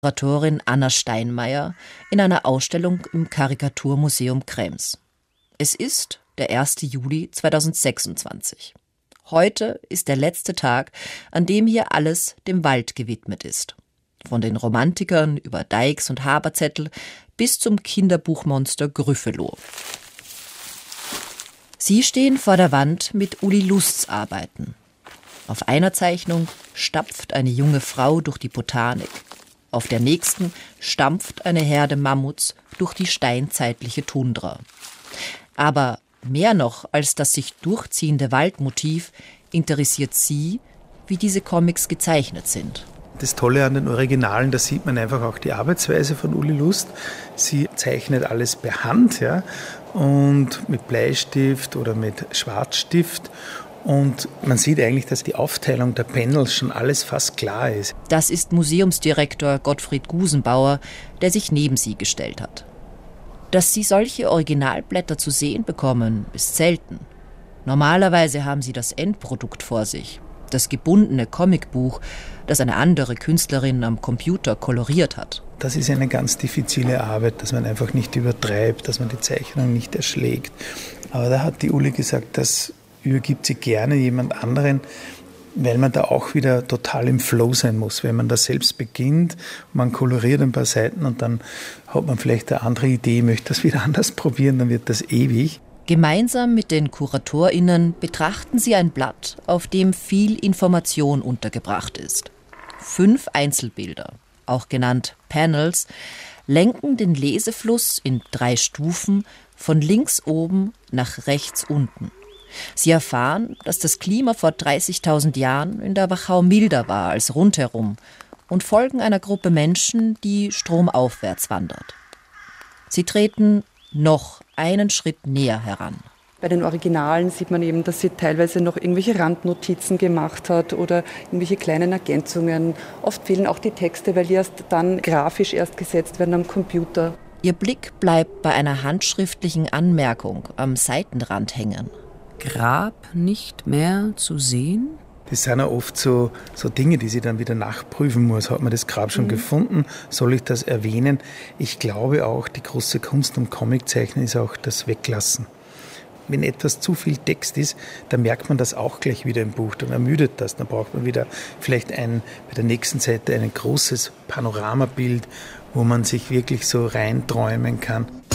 Kuratorin Anna Steinmeier in einer Ausstellung im Karikaturmuseum Krems. Es ist der 1. Juli 2026. Heute ist der letzte Tag, an dem hier alles dem Wald gewidmet ist. Von den Romantikern über Deix und Haberzettel bis zum Kinderbuchmonster Gryffalo. Sie stehen vor der Wand mit Uli Lusts Arbeiten. Auf einer Zeichnung stapft eine junge Frau durch die Botanik. Auf der nächsten stampft eine Herde Mammuts durch die steinzeitliche Tundra. Aber mehr noch als das sich durchziehende Waldmotiv interessiert sie, wie diese Comics gezeichnet sind. Das Tolle an den Originalen, da sieht man einfach auch die Arbeitsweise von Uli Lust. Sie zeichnet alles per Hand, ja, und mit Bleistift oder mit Schwarzstift. Und man sieht eigentlich, dass die Aufteilung der Panels schon alles fast klar ist. Das ist Museumsdirektor Gottfried Gusenbauer, der sich neben sie gestellt hat. Dass sie solche Originalblätter zu sehen bekommen, ist selten. Normalerweise haben sie das Endprodukt vor sich, das gebundene Comicbuch, das eine andere Künstlerin am Computer koloriert hat. Das ist eine ganz diffizile Arbeit, dass man einfach nicht übertreibt, dass man die Zeichnung nicht erschlägt. Aber da hat die Uli gesagt, das übergibt sie gerne jemand anderen, weil man da auch wieder total im Flow sein muss. Wenn man das selbst beginnt, man koloriert ein paar Seiten und dann hat man vielleicht eine andere Idee, möchte das wieder anders probieren, dann wird das ewig. Gemeinsam mit den KuratorInnen betrachten sie ein Blatt, auf dem viel Information untergebracht ist. 5 Einzelbilder, auch genannt Panels, lenken den Lesefluss in 3 Stufen von links oben nach rechts unten. Sie erfahren, dass das Klima vor 30.000 Jahren in der Wachau milder war als rundherum und folgen einer Gruppe Menschen, die stromaufwärts wandert. Sie treten noch einen Schritt näher heran. Bei den Originalen sieht man eben, dass sie teilweise noch irgendwelche Randnotizen gemacht hat oder irgendwelche kleinen Ergänzungen. Oft fehlen auch die Texte, weil die erst dann grafisch gesetzt werden am Computer. Ihr Blick bleibt bei einer handschriftlichen Anmerkung am Seitenrand hängen. Grab nicht mehr zu sehen? Das sind ja oft so Dinge, die sie dann wieder nachprüfen muss. Hat man das Grab schon gefunden? Soll ich das erwähnen? Ich glaube auch, die große Kunst am Comiczeichnen ist auch das Weglassen. Wenn etwas zu viel Text ist, dann merkt man das auch gleich wieder im Buch. Dann ermüdet das. Dann braucht man wieder vielleicht bei der nächsten Seite ein großes Panoramabild, wo man sich wirklich so reinträumen kann.